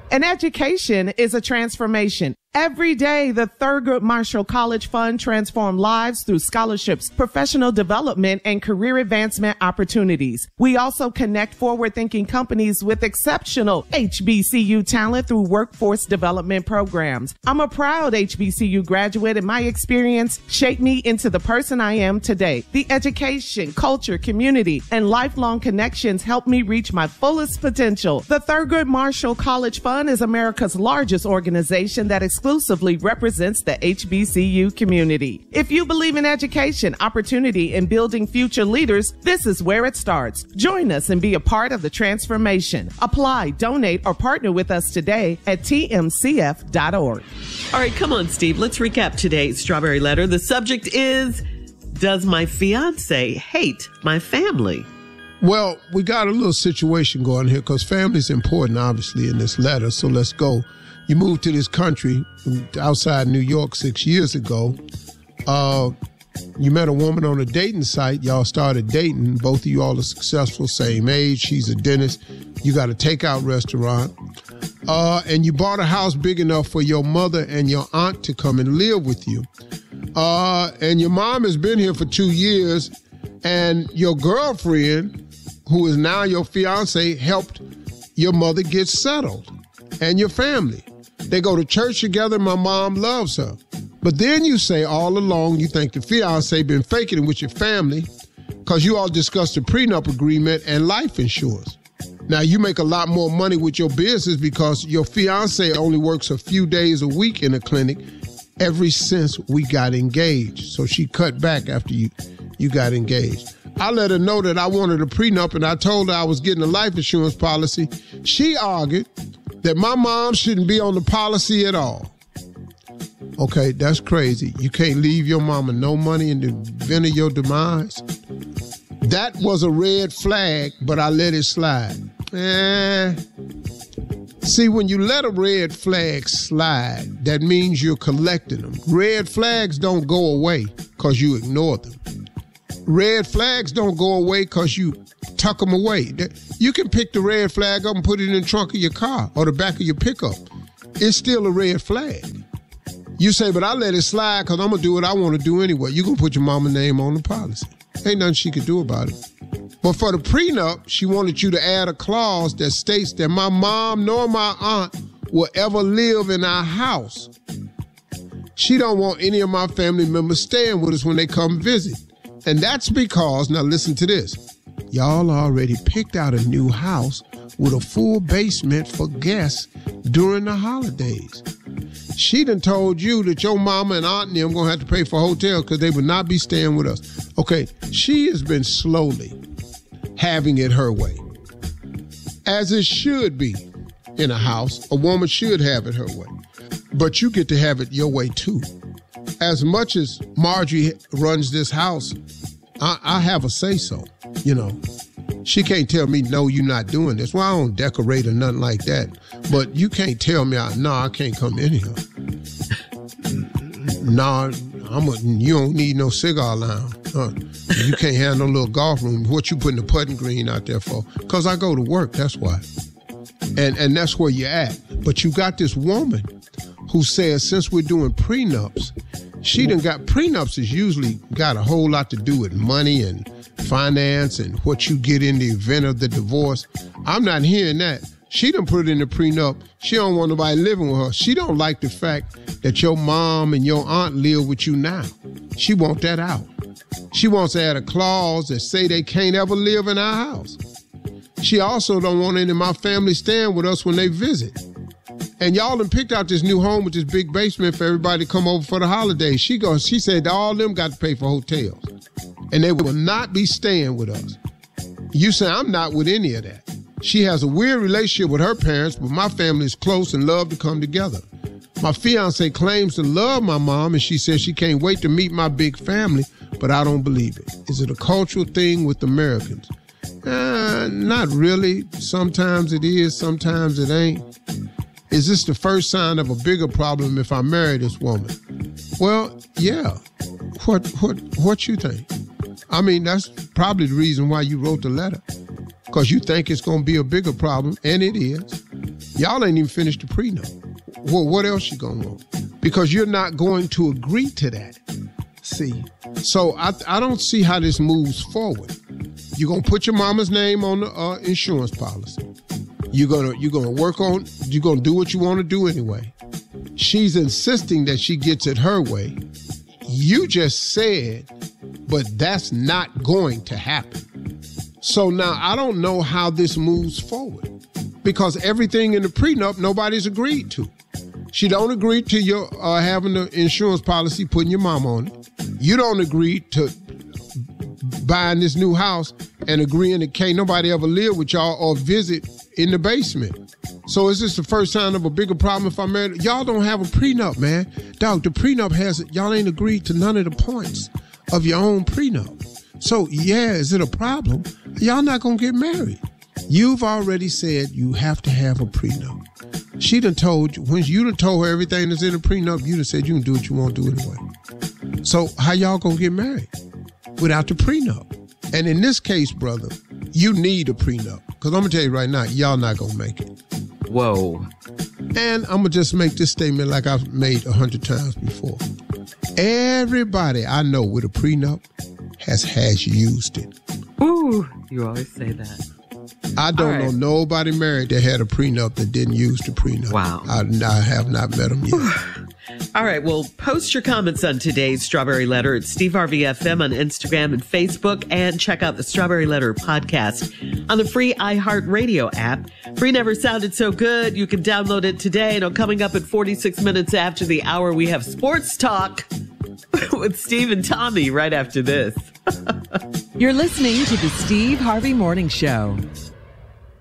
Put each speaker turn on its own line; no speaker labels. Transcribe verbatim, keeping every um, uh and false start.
An education is a transformation. Every day, the Thurgood Marshall College Fund transforms lives through scholarships, professional development, and career advancement opportunities. We also connect forward-thinking companies with exceptional H B C U talent through workforce development programs. I'm a proud H B C U graduate, and my experience shaped me into the person I am today. The education, culture, community, and lifelong connections helped me reach my fullest potential. The Thurgood Marshall College Fund is America's largest organization that exclusively represents the H B C U community. If you believe in education, opportunity, and building future leaders, this is where it starts. Join us and be a part of the transformation. Apply, donate, or partner with us today at T M C F dot org.
All right, come on, Steve. Let's recap today's Strawberry Letter. The subject is, does my fiance hate my family?
Well, we got a little situation going here because family is important, obviously, in this letter. So let's go. You moved to this country outside New York six years ago. Uh, you met a woman on a dating site. Y'all started dating. Both of you all are successful, same age. She's a dentist. You got a takeout restaurant. Uh, and you bought a house big enough for your mother and your aunt to come and live with you. Uh, and your mom has been here for two years. And your girlfriend, who is now your fiance, helped your mother get settled and your family. They go to church together. My mom loves her. But then you say all along you think the fiance been faking it with your family because you all discussed the prenup agreement and life insurance. Now, you make a lot more money with your business because your fiance only works a few days a week in a clinic ever since we got engaged. So she cut back after you, you got engaged. I let her know that I wanted a prenup, and I told her I was getting a life insurance policy. She argued that my mom shouldn't be on the policy at all. Okay, that's crazy. You can't leave your mama no money in the event of your demise. That was a red flag, but I let it slide. Eh. See, when you let a red flag slide, that means you're collecting them. Red flags don't go away because you ignore them. Red flags don't go away because you tuck them away. You can pick the red flag up and put it in the trunk of your car or the back of your pickup. It's still a red flag. You say, but I let it slide because I'm going to do what I want to do anyway. You're going to put your mama's name on the policy. Ain't nothing she could do about it. But for the prenup, she wanted you to add a clause that states that my mom nor my aunt will ever live in our house. She don't want any of my family members staying with us when they come visit. And that's because, now listen to this, y'all already picked out a new house with a full basement for guests during the holidays. She done told you that your mama and aunt and them gonna have to pay for a hotel because they would not be staying with us. Okay, she has been slowly having it her way. As it should be in a house, a woman should have it her way. But you get to have it your way too. As much as Marjorie runs this house, I, I have a say-so, you know. She can't tell me, no, you're not doing this. Well, I don't decorate or nothing like that. But you can't tell me, no, I can't come in here. No, I'm a, you don't need no cigar lounge. Uh, you can't have no little golf room. What you putting the putting green out there for? Because I go to work, that's why. And, and that's where you're at. But you got this woman who says, since we're doing prenups, she done got, prenups is usually got a whole lot to do with money and finance and what you get in the event of the divorce. I'm not hearing that. She done put it in the prenup. She don't want nobody living with her. She don't like the fact that your mom and your aunt live with you now. She want that out. She wants to add a clause that say they can't ever live in our house. She also don't want any of my family staying with us when they visit. And y'all done picked out this new home with this big basement for everybody to come over for the holidays. She goes, she said all of them got to pay for hotels. And they will not be staying with us. You say, I'm not with any of that. She has a weird relationship with her parents, but my family is close and love to come together. My fiance claims to love my mom, and she says she can't wait to meet my big family, but I don't believe it. Is it a cultural thing with Americans? Uh, not really. Sometimes it is, sometimes it ain't. Is this the first sign of a bigger problem if I marry this woman? Well, yeah. What what what you think? I mean, that's probably the reason why you wrote the letter. Because you think it's going to be a bigger problem, and it is. Y'all ain't even finished the prenup. Well, what else you gonna want? Because you're not going to agree to that. See, so I I don't see how this moves forward. You're gonna put your mama's name on the uh, insurance policy. You're gonna you're gonna work on. You're gonna do what you want to do anyway. She's insisting that she gets it her way. You just said, but that's not going to happen. So now I don't know how this moves forward because everything in the prenup nobody's agreed to. She don't agree to your uh, having the insurance policy, putting your mom on it. You don't agree to buying this new house and agreeing that can't nobody ever live with y'all or visit in the basement. So is this the first sign of a bigger problem if I'm married? Y'all don't have a prenup, man. Dog, the prenup has it. Y'all ain't agreed to none of the points of your own prenup. So, yeah, is it a problem? Y'all not going to get married. You've already said you have to have a prenup. She done told you, when you done told her everything that's in the prenup, you done said you can do what you want to do anyway. So how y'all going to get married without the prenup? And in this case, brother, you need a prenup. Because I'm going to tell you right now, y'all not going to make it.
Whoa.
And I'm going to just make this statement like I've made a hundred times before. Everybody I know with a prenup has has used it.
Ooh, you always say that.
I don't
right.
know nobody married that had a prenup that didn't use the prenup.
Wow.
I, I have not met them yet.
All right. Well, post your comments on today's Strawberry Letter at Steve Harvey F M on Instagram and Facebook, and check out the Strawberry Letter podcast on the free iHeartRadio app. Free never sounded so good. You can download it today. And coming up at forty-six minutes after the hour, we have Sports Talk with Steve and Tommy right after this.
You're listening to the Steve Harvey Morning Show.